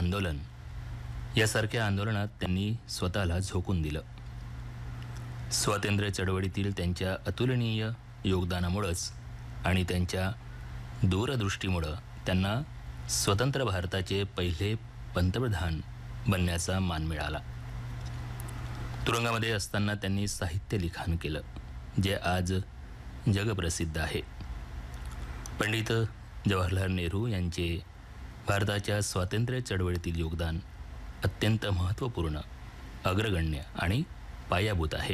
आंदोलन यासारख्या आंदोलनात त्यांनी स्वतःला झोकून दिलं. स्वातंत्र्य चळवळीतील त्यांच्या अतुलनीय योगदानामुळंच आणि त्यांच्या दूरदृष्टीमुळं त्यांना स्वतंत्र भारताचे पहिले पंतप्रधान बनण्याचा मान मिळाला. तुरुंगामध्ये असताना त्यांनी साहित्य लिखाण केलं, जे आज जगप्रसिद्ध आहे. पंडित जवाहरलाल नेहरू यांचे भारताच्या स्वातंत्र्य चळवळीतील योगदान अत्यंत महत्त्वपूर्ण, अग्रगण्य आणि पायाभूत आहे.